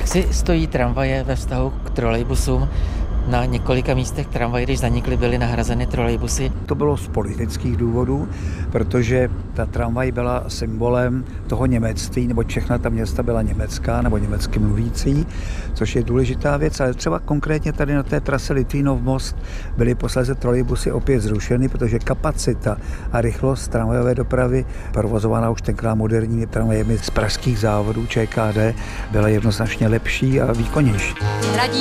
Jak si stojí tramvaje ve vztahu k trolejbusům? Na několika místech tramvaje, když zanikly, byly nahrazeny trolejbusy. To bylo z politických důvodů, protože ta tramvaj byla symbolem toho němectví, nebo všechna ta města byla německá nebo německy mluvící, což je důležitá věc, ale třeba konkrétně tady na té trase Litvínov most byly posléze trolejbusy opět zrušeny, protože kapacita a rychlost tramvajové dopravy, provozovaná už tenkrát moderními tramvajemi z pražských závodů ČKD, byla jednoznačně lepší a výkonnější.